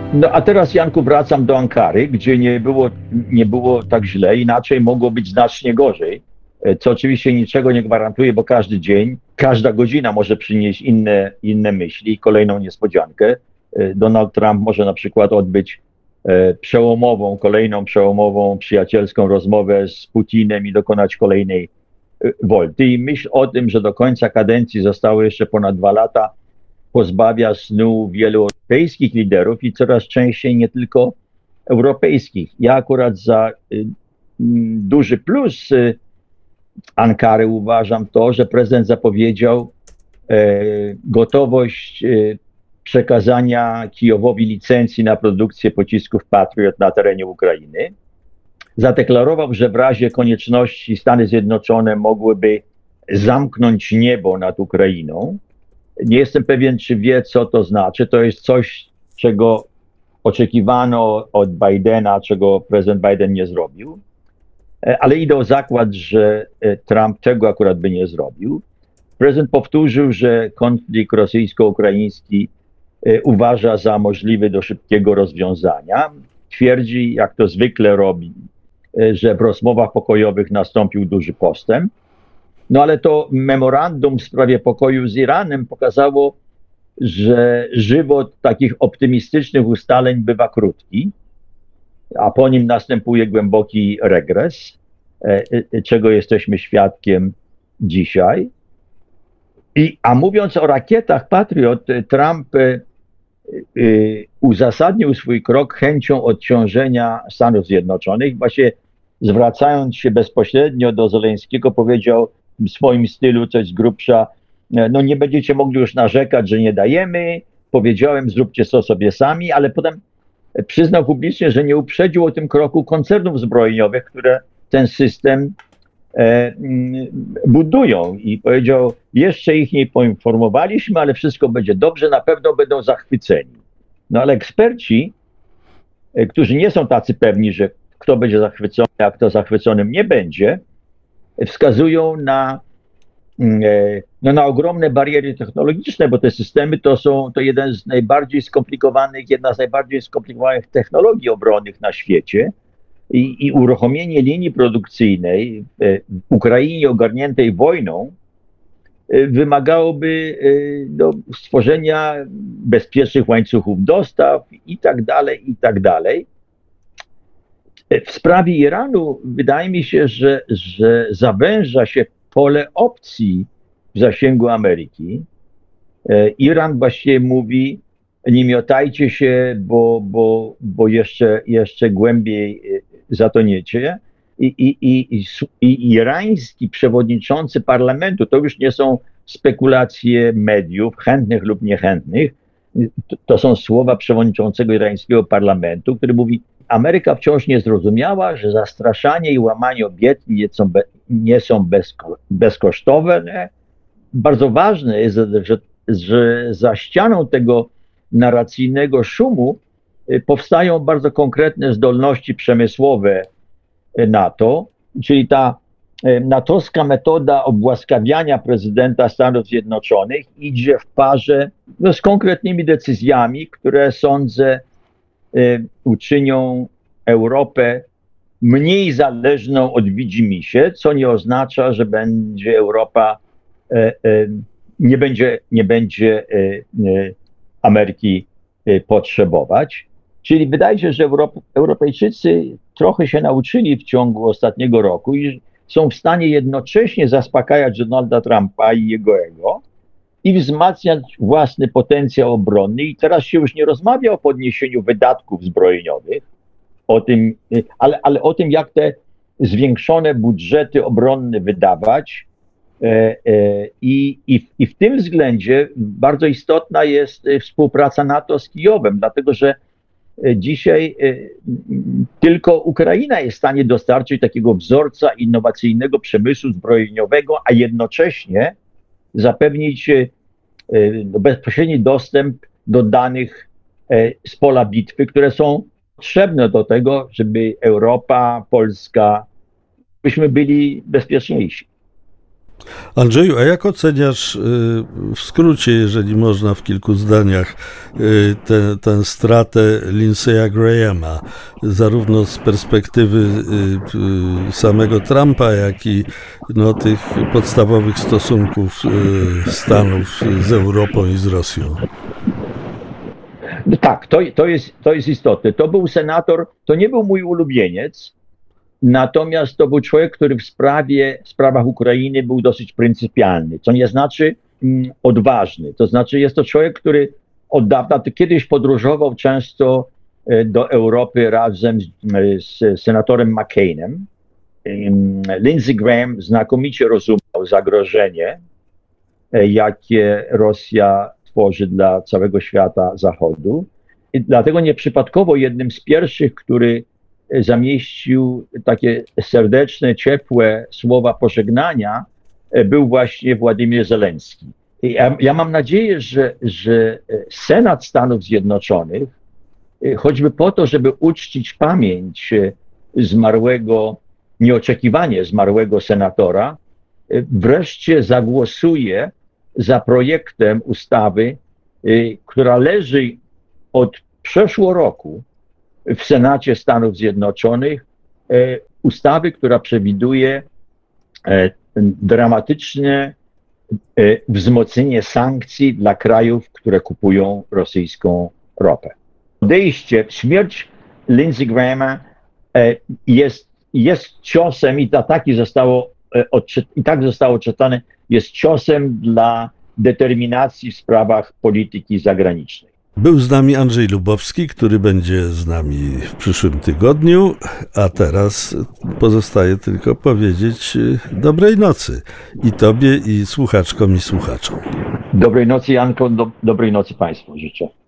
No a teraz, Janku, wracam do Ankary, gdzie nie było tak źle, inaczej mogło być znacznie gorzej, co oczywiście niczego nie gwarantuje, bo każdy dzień, każda godzina może przynieść inne myśli, kolejną niespodziankę. Donald Trump może na przykład odbyć kolejną przełomową, przyjacielską rozmowę z Putinem i dokonać kolejnej wolty. I myśl o tym, że do końca kadencji zostało jeszcze ponad 2 lata, pozbawia snu wielu europejskich liderów i coraz częściej nie tylko europejskich. Ja akurat za duży plus Ankary uważam to, że prezydent zapowiedział gotowość przekazania Kijowowi licencji na produkcję pocisków Patriot na terenie Ukrainy. Zadeklarował, że w razie konieczności Stany Zjednoczone mogłyby zamknąć niebo nad Ukrainą. Nie jestem pewien, czy wie, co to znaczy. To jest coś, czego oczekiwano od Bidena, czego prezydent Biden nie zrobił. Ale idę o zakład, że Trump tego akurat by nie zrobił. Prezydent powtórzył, że konflikt rosyjsko-ukraiński uważa za możliwy do szybkiego rozwiązania. Twierdzi, jak to zwykle robi, że w rozmowach pokojowych nastąpił duży postęp. No ale to memorandum w sprawie pokoju z Iranem pokazało, że żywot takich optymistycznych ustaleń bywa krótki, a po nim następuje głęboki regres, czego jesteśmy świadkiem dzisiaj. A mówiąc o rakietach Patriot, Trump uzasadnił swój krok chęcią odciążenia Stanów Zjednoczonych. Właśnie zwracając się bezpośrednio do Zeleńskiego, powiedział w swoim stylu coś z grubsza: no nie będziecie mogli już narzekać, że nie dajemy, powiedziałem, zróbcie to sobie sami, ale potem przyznał publicznie, że nie uprzedził o tym kroku koncernów zbrojeniowych, które ten system budują, i powiedział: jeszcze ich nie poinformowaliśmy, ale wszystko będzie dobrze, na pewno będą zachwyceni. No ale eksperci, którzy nie są tacy pewni, że kto będzie zachwycony, a kto zachwyconym nie będzie, wskazują na ogromne bariery technologiczne, bo te systemy to jedna z najbardziej skomplikowanych technologii obronnych na świecie. I uruchomienie linii produkcyjnej w Ukrainie ogarniętej wojną wymagałoby stworzenia bezpiecznych łańcuchów dostaw i tak dalej, i tak dalej. W sprawie Iranu wydaje mi się, że zawęża się pole opcji w zasięgu Ameryki. Iran właściwie mówi: nie miotajcie się, bo jeszcze głębiej zatoniecie. I irański przewodniczący parlamentu, to już nie są spekulacje mediów, chętnych lub niechętnych, to są słowa przewodniczącego irańskiego parlamentu, który mówi: Ameryka wciąż nie zrozumiała, że zastraszanie i łamanie obietnic nie są bezkosztowe. Bardzo ważne jest, że za ścianą tego narracyjnego szumu powstają bardzo konkretne zdolności przemysłowe NATO, czyli ta natowska metoda obłaskawiania prezydenta Stanów Zjednoczonych idzie w parze z konkretnymi decyzjami, które, sądzę, uczynią Europę mniej zależną od widzimisię, co nie oznacza, że będzie Europa nie będzie Ameryki potrzebować. Czyli wydaje się, że Europejczycy trochę się nauczyli w ciągu ostatniego roku i są w stanie jednocześnie zaspokajać Donalda Trumpa i jego ego i wzmacniać własny potencjał obronny. I teraz się już nie rozmawia o podniesieniu wydatków zbrojeniowych, ale o tym, jak te zwiększone budżety obronne wydawać. I w tym względzie bardzo istotna jest współpraca NATO z Kijowem, dlatego że dzisiaj tylko Ukraina jest w stanie dostarczyć takiego wzorca innowacyjnego przemysłu zbrojeniowego, a jednocześnie zapewnić bezpośredni dostęp do danych z pola bitwy, które są potrzebne do tego, żeby Europa, Polska, byśmy byli bezpieczniejsi. Andrzeju, a jak oceniasz w skrócie, jeżeli można w kilku zdaniach, tę stratę Lindsey'a Grahama, zarówno z perspektywy samego Trumpa, jak i tych podstawowych stosunków Stanów z Europą i z Rosją? Tak, to jest istotne. To był senator, to nie był mój ulubieniec, natomiast to był człowiek, który w sprawach Ukrainy był dosyć pryncypialny, co nie znaczy odważny. To znaczy jest to człowiek, który od dawna, kiedyś podróżował często do Europy razem z senatorem McCainem. Lindsey Graham znakomicie rozumiał zagrożenie, jakie Rosja tworzy dla całego świata Zachodu. I dlatego nieprzypadkowo jednym z pierwszych, który zamieścił takie serdeczne, ciepłe słowa pożegnania, był właśnie Władimir Zełenski. Ja mam nadzieję, że Senat Stanów Zjednoczonych, choćby po to, żeby uczcić pamięć nieoczekiwanie zmarłego senatora, wreszcie zagłosuje za projektem ustawy, która leży od przeszło roku w Senacie Stanów Zjednoczonych, ustawy, która przewiduje dramatyczne wzmocnienie sankcji dla krajów, które kupują rosyjską ropę. Śmierć Lindsey Grahama jest ciosem, i tak zostało odczytane, jest ciosem dla determinacji w sprawach polityki zagranicznej. Był z nami Andrzej Lubowski, który będzie z nami w przyszłym tygodniu, a teraz pozostaje tylko powiedzieć dobrej nocy i tobie, i słuchaczkom, i słuchaczom. Dobrej nocy, Janko, dobrej nocy Państwu życzę.